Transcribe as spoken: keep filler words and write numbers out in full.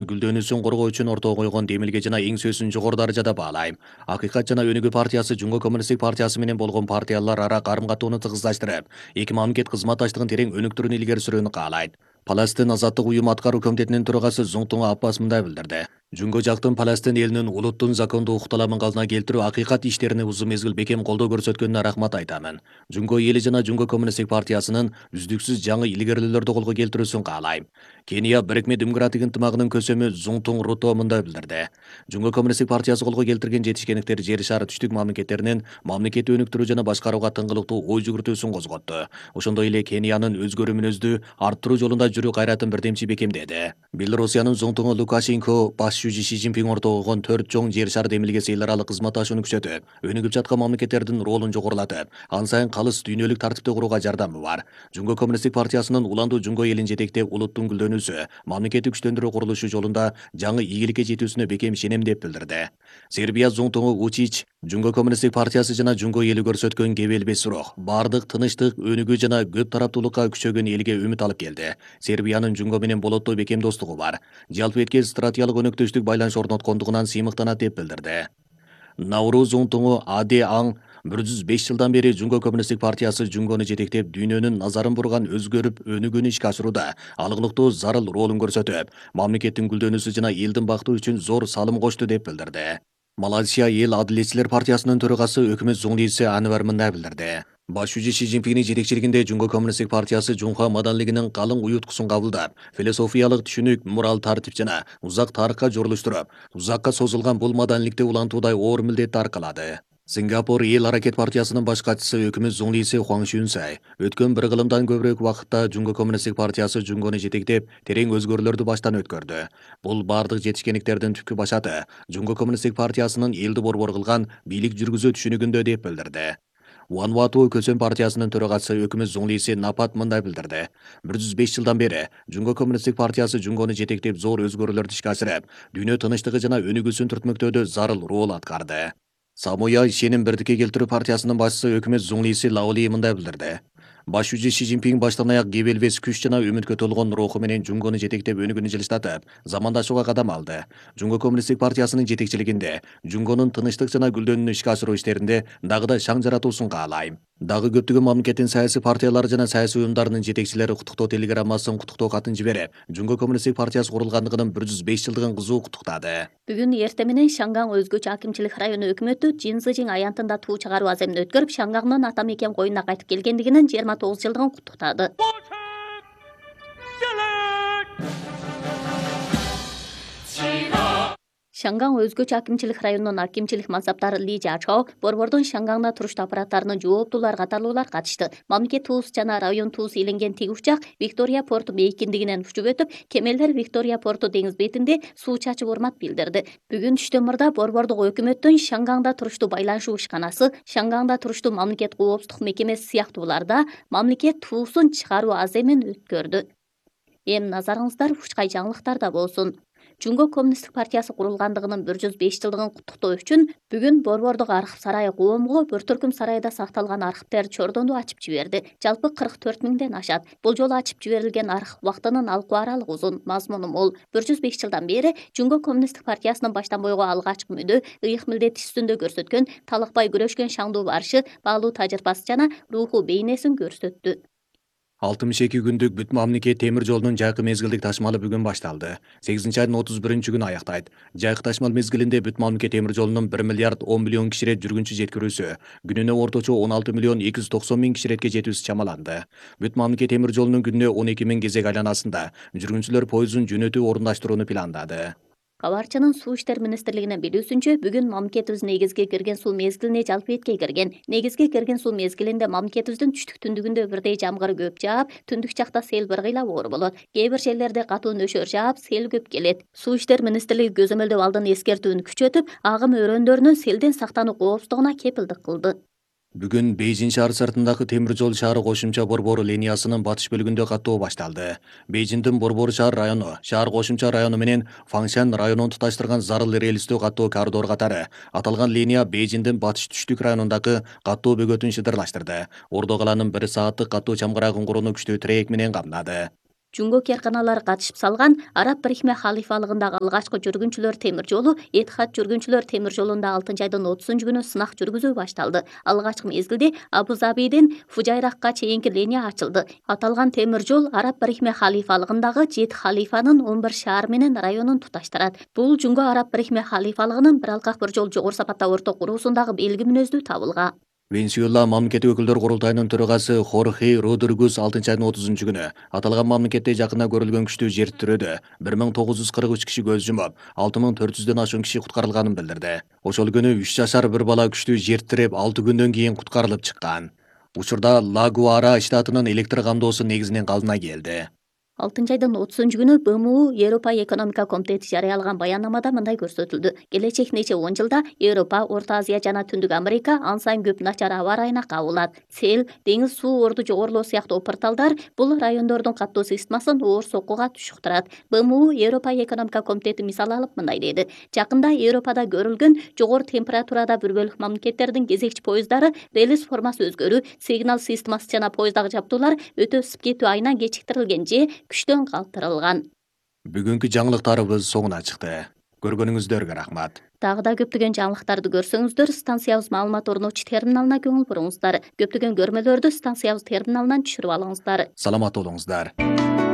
гүлдөнүүсүн коргоо үчүн ортого койгон демилге жана эң сөзсүн жогору даражада баалайм. Акыйкат жана өнүгүү партиясы Жумго коммунисттик партиясы менен болгон партиялар ара карым катоону тыгыздаштырып, эки мамлекет кызматташтыгын терең өнүктүрүүнү илгери сүрүүнү каалайт. Палестин азаттык уюму аткаруу комитетинин төрагасы Зуңтуң Аппас мындай билдирди. Жумго жактын Палестин элинин улуттун закондуу укукталамын калдына келтирүү акыйкат иштерине узун мезгил бекем колдоо көрсөткөнүнө рахмат айтамын. Жумго эли жана Жумго коммунисттик партиясынын үздүксүз жаңы илгерилүүлөрдү колго келтирүүсүн каалайм. Кения Бирикме демократик ынтымагынын көсөмү Зуңтуң Руто мындай билдирди. Жумго коммунисттик партиясы колго келтирген жетишкендиктер жер шары түштүк мамлекеттеринин мамлекетти өнүктүрүү жана башкарууга тыңгылыктуу ой жүгүртүүсүн козготту. Ошондой эле Кениянын өзгөрүү мүнөздүү арттыруу жолунда жүрүү кайратын бирдемчи бекемдеди. Белоруссиянын Зуңтуңу Лукашенко баш шүүжү Си Цзиньпин ортого койгон төрт чоң жер шары демилгеси эл аралык кызматташууну күчөтүп, өнүгүп жаткан мамлекеттердин ролун жогорулатып, ан сайын калыс дүйнөлүк тартипти курууга жардамы бар. Жумго коммунисттик партиясынын уландуу Жумго элин жетектеп, улуттун гүлдөнүүсү, мамлекетти күчтөндүрүү курулушу жолунда жаңы ийгиликке жетүүсүнө бекем ишенем деп билдирди. Сербия Зуңтуңу Вучич Жумго коммунисттик партиясы жана Жумго эли көрсөткөн кебелбес сурок, бардык тынычтык, өнүгүү жана көп тараптуулукка күчөгөн элге үмүт алып келди. Сербиянын Жумго менен болоттуу бекем достугу бар. Жалпы эткел стратегиялык өнөктөштүк байланыш орноткондугунан сыймыктанат деп билдирди. Науру Зуңтуңу Аде Аң бир жүз беш жылдан бери Жумго коммунисттик партиясы Жумгону жетектеп, дүйнөнүн назарын бурган өзгөрүп, өнүгүүнү ишке ашырууда алгылыктуу зарыл ролун көрсөтүп, мамлекеттин гүлдөнүүсү жана элдин бакыты үчүн зор салым кошту деп билдирди. Малайзия эл адилетчилер партиясынын төрагасы өкмөт зуңлиси Анвар мындай билдирди. Баш шүүжү Си Цзиньпиндин жетекчилигинде Жумго коммунисттик партиясы Жунха маданилигинин калың уюткусун кабылдап, философиялык түшүнүк, морал тартип жана узак тарыхка жорулуштуруп, узакка созулган бул маданиликти улантуудай оор милдетти аркалады. Сингапур эл аракет партиясынын баш катчысы өкмөт зуңлиси Хуан Шунсай өткөн бир кылымдан көбүрөөк убакытта Жумго коммунисттик партиясы Жумгону жетектеп, терең өзгөрүүлөрдү баштан өткөрдү. Бул бардык жетишкендиктердин түпкү башаты Жумго коммунисттик партиясынын элди борбор кылган бийлик жүргүзүү түшүнүгүндө деп билдирди. Вануату көсөм партиясынын төрагасы өкмөт зуңлиси Напат мындай билдирди. бир жүз беш жылдан бери Жумго коммунисттик партиясы Жумгону жетектеп, зор өзгөрүүлөрдү ишке ашырып, дүйнө тынычтыгы жана өнүгүүсүн түртмөктөөдө зарыл рол аткарды. Самуя ишеним бирдикке келтирүү партиясынын башчысы өкмөт зуңлиси Лаоли мындай билдирди. Баш шүүжү Си Цзиньпин баштан аяк кебелбес күч жана үмүткө толгон руху менен Жумгону жетектеп, өнүгүүнү жылыштатып, замандашууга кадам алды. Жумго коммунисттик партиясынын жетекчилигинде Жумгонун тынычтык жана гүлдөнүүнү ишке ашыруу иштеринде дагы да шаң жаратуусун каалайм. Дагы көптөгөн мамлекеттин саясий партиялары жана саясий уюмдарынын жетекчилери куттуктоо телеграммасын, куттуктоо катын жиберип, Жумго коммунисттик партиясы курулгандыгынын бир жүз беш жылдыгын кызуу куттуктады. Бүгүн эртең менен Шанган өзгөчө акимчилик району өкмөтү Жинзыжиң аянтында туу чыгаруу аземин өткөрүп, Шангандын ата мекен коюна кайтып келгендигинин жыйырма тогуз жылдыгын куттуктады. Шанган өзгөчө акимчилик районунун акимчилик мансаптары Ли Жачо, борбордун Шанганда туруштуу аппараттарынын жооптуулар катарлуулар катышты. Мамлекет туус жана район туус иленген тиги учак Виктория порту мейкиндигинен учуп өтүп, кемелер Виктория порту деңиз бетинде суу чачып урмат билдирди. Бүгүн түштөн мурда борбордук өкмөттүн Шанганда туруштуу байланышуу ишканасы, Шанганда туруштуу мамлекет коопсуздук мекемеси сыяктууларда мамлекет туусун чыгаруу аземин өткөрдү. Эми назарыңыздар ушкай жаңылыктарда болсун. Жумго коммунисттик партиясы курулгандыгынын бир жүз беш жылдыгын куттуктоо үчүн бүгүн борбордук архив сарайы коомго бір түркүм сарайда сакталган архивдер чордонду ачып жиберди. Жалпы кырк төрт миңден ашат. Бул жолу ачып жиберилген архив убактынын алкуу аралыгы узун, мазмуну мол. бир жүз беш жылдан бери Жумго коммунисттик партиясынын баштан бойго алгачкы мүдө, ыйык милдет үстүндө көрсөткөн, талакпай күрөшкөн шаңдуу барышы, баалуу тажрыйбасы жана руху бейнесин көрсөттү. алтымыш эки күндүк бүт мамлекет темир жолунун жайкы мезгилдик ташмалы бүгүн башталды. сегизинчи айдын отуз биринчи күнү аяктайт. Жайкы ташмал мезгилинде бүт мамлекет темир жолунун бир миллиард он миллион киширет жүргүнчү жеткирүүсү, күнүнө орточо он алты миллион эки жүз токсон миң киширетке жетүүсү чамаланды. Бүт мамлекет темир жолунун күнүнө он эки миң кезек айланасында жүргүнчүлөр пойузун жөнөтүү орундаштырууну пландады. Кабарчынын суу иштер министрлигинин билүүсүнчө, бүгүн мамлекетибиз негизге кирген суу мезгилине жалпы этке кирген. Негизге кирген суу мезгилинде мамлекетибиздин түштүк түндүгүндө бирдей жамгыр көп жаап, түндүк жакта сел бир кыйла оор болот. Кээ бир жерлерде катуу нөшөр жаап, сел көп келет. Суу иштер министрлиги көзөмөлдөө алдын эскертүүнү күчөтүп, агым өрөөндөрүнүн селден сактануу коопсуздугуна кепилдик кылды. Бүгүн Бейжин шаар сыртындагы темир жол шаары кошумча борбору линиясынын батыш бөлүгүндө каттоо башталды. Бейжиндин борбору шаар району, шаар кошумча району менен Фаңшан районун туташтырган зарыл релистүү каттоо коридор катары аталган линия Бейжиндин батыш түштүк районундагы каттоо бөгөтүн шыдырлаштырды. Ордо каланын бир сааттык каттоо чамгарагын курууну күчтүү тирээк менен камдады. Жунго керканалары катышып салган Араб Бирикме халифалыгындагы алгачкы жүргүнчүлөр темир жолу Этихад жүргүнчүлөр темир жолунда алтынчы айдын отузунчу күнү сынак жүргүзүү башталды. Алгачкы мезгилде Абу Забиден Фужайракка чейинки линия ачылды. Аталган темир жол Араб Бирикме халифалыгындагы жети халифанын он бир шаар менен районун туташтырат. Бул Жунго Араб Бирикме халифалыгынын бир алкак бир жол жогору сапатта орток уруусундагы белги мүнөздүү табылган. Венесуэла мамлекеттик өкүлдөр курултайынын төрагасы Хорхе Родригес алтынчы айдын отузунчу күнү аталган мамлекетте жакында көрүлгөн күчтүү жер тирөөдө бир миң тогуз жүз кырк үч киши көз жумуп, алты миң төрт жүздөн ашуун киши куткарылганын билдирди. Ошол күнү үч жашар бир бала күчтүү жер тиреп алты күндөн кийин куткарылып чыккан. Учурда Ла-Гуара штатынын электр камдоосу негизинен калдына келди. алтынчы айдын отузунчу күнү Б М У Европа экономика комитети жарыялаган баяннамада мындай көрсөтүлдү. Келечек нече он жылда Европа, Орто Азия жана Түндүк Америка ан сайын көп начар аба ырайына кабылат. Сел, деңиз суу орду жогорулоо сыяктуу порталдар бул райондордун каттоо системасын оор соккуга түшүктүрат. Б М У Европа экономика комитети мисал алып мындай деди. Жакында Европада көрүлгөн жогору температурада бир бөлүк мамлекеттердин кезекчи поезддары релиз формасы өзгөрүү, сигнал системасы жана поезддагы жабдуулар өтө ысып кетүү айынан кечиктирилген же күчтөн калтырылган. Бүгүнкү жаңылыктарыбыз соңуна чыкты. Көргөнүңүздөргө рахмат. Дагы да көптөгөн жаңылыктарды көрсөңүздөр, станциябыз маалымат орнотчу терминалына көңүл буруңуздар. Көптөгөн көрмөлөрдү станциябыз терминалынан түшүрүп алыңыздар. Саламат болуңуздар.